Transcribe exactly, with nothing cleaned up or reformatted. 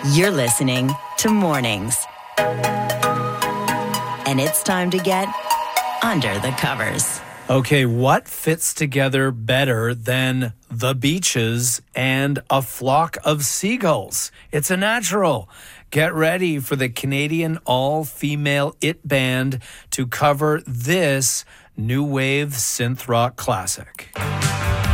You're listening to Mornings. And it's time to get under the covers. Okay, what fits together better than the beaches and a flock of seagulls? It's a natural. Get ready for the Canadian all-female it band to cover this new wave synth rock classic.